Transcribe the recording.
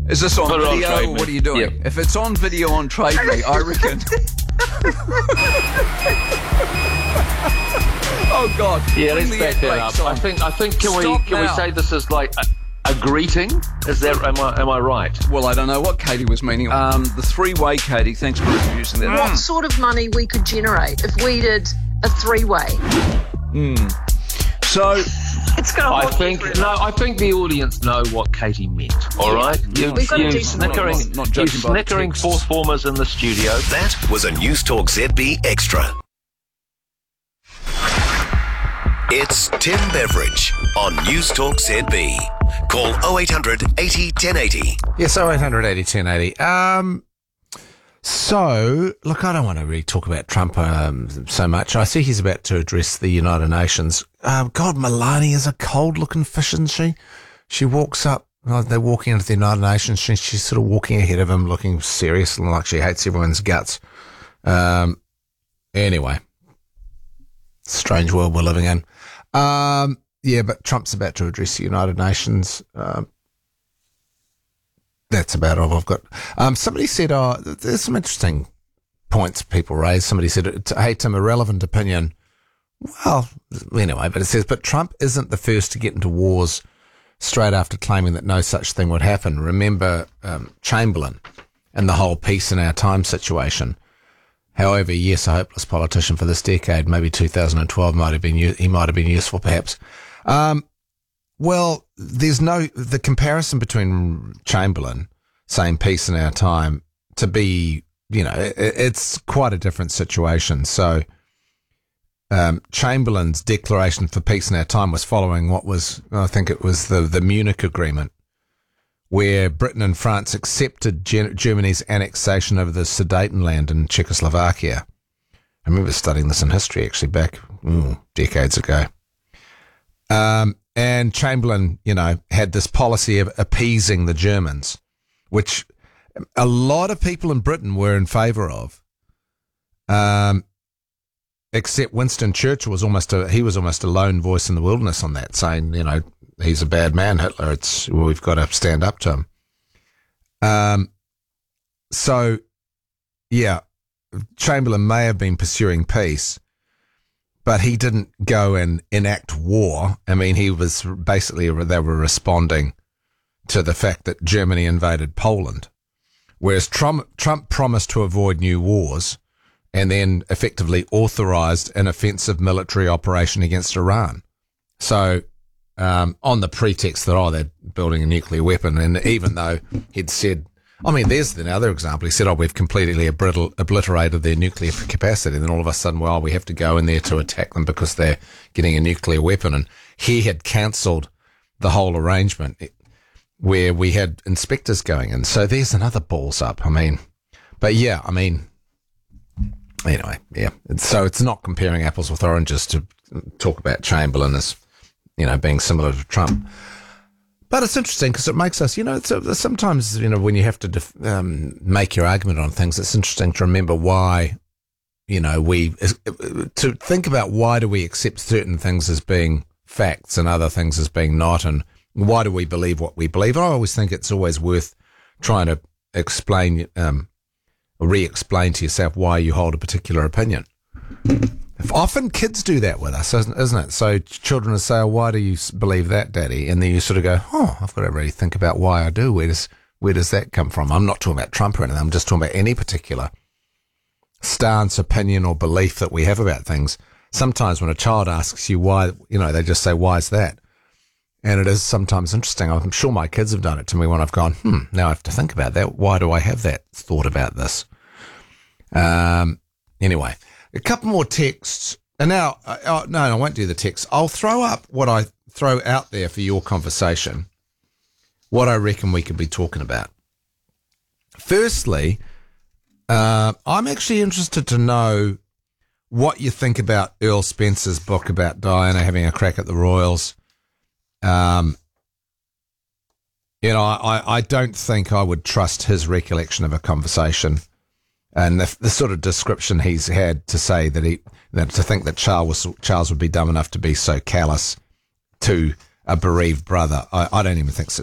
Is this on Put it on video? Trade Or Me. what are you doing? Yeah. If it's on video on Trade Me, I reckon. Oh God! Yeah, Bring let's the back ad that breaks up. on. I think. Can we now. say this is like a greeting? Is that am I right? Well, I don't know what Katie was meaning. The three-way, Katie. Thanks for introducing that. What sort of money we could generate if we did a three-way? So, It's going to I hold think I think the audience know what Katie meant. All right, We've got to do some snickering, not you judging by the snickering texts. fourth formers in the studio. That was a News Talk ZB Extra. It's Tim Beveridge on News Talk ZB. Call 0800 80 1080. Yes, 0800 80 1080. So, look, I don't want to really talk about Trump so much. I see he's about to address the United Nations. God, Melania is a cold-looking fish, isn't she? She walks up, they're walking into the United Nations. She's sort of walking ahead of him, looking serious and like she hates everyone's guts. Anyway, strange world we're living in. Yeah, but Trump's about to address the United Nations. That's about all I've got. Somebody said, there's some interesting points people raise. Somebody said, hey, Tim, irrelevant opinion. Well, anyway, but it says, but Trump isn't the first to get into wars straight after claiming that no such thing would happen. Remember Chamberlain and the whole peace in our time situation. However, yes, a hopeless politician for this decade. Maybe 2012 might have been useful, perhaps. Well, the comparison between Chamberlain saying peace in our time to be, it's quite a different situation. So, Chamberlain's declaration for peace in our time was following what was, I think it was the Munich Agreement, where Britain and France accepted Germany's annexation of the Sudetenland in Czechoslovakia. I remember studying this in history actually back decades ago. And Chamberlain, had this policy of appeasing the Germans, which a lot of people in Britain were in favour of. Except Winston Churchill was almost a lone voice in the wilderness on that, saying, he's a bad man, Hitler. We've got to stand up to him. So, yeah, Chamberlain may have been pursuing peace, but he didn't go and enact war. I mean, he was basically, they were responding to the fact that Germany invaded Poland, whereas Trump promised to avoid new wars and then effectively authorized an offensive military operation against Iran. So, on the pretext that, they're building a nuclear weapon, and even though he'd said, there's another example. He said, we've completely obliterated their nuclear capacity. And then all of a sudden, we have to go in there to attack them because they're getting a nuclear weapon. And he had cancelled the whole arrangement where we had inspectors going in. So there's another balls up. Anyway, yeah. So it's not comparing apples with oranges to talk about Chamberlain as, being similar to Trump. But it's interesting because it makes us, sometimes, when you have to make your argument on things, it's interesting to remember why, to think about why do we accept certain things as being facts and other things as being not, and why do we believe what we believe. I always think it's always worth trying to explain, re-explain to yourself why you hold a particular opinion. Often kids do that with us, isn't it? So children will say, why do you believe that, Daddy? And then you sort of go, I've got to really think about why I do. Where does that come from? I'm not talking about Trump or anything. I'm just talking about any particular stance, opinion, or belief that we have about things. Sometimes when a child asks you why, they just say, why is that? And it is sometimes interesting. I'm sure my kids have done it to me when I've gone, now I have to think about that. Why do I have that thought about this? Anyway. A couple more texts. And now, no, I won't do the text. I'll throw up what I throw out there for your conversation, what I reckon we could be talking about. Firstly, I'm actually interested to know what you think about Earl Spencer's book about Diana having a crack at the Royals. I don't think I would trust his recollection of a conversation. And the sort of description he's had to say to think that Charles would be dumb enough to be so callous to a bereaved brother, I don't even think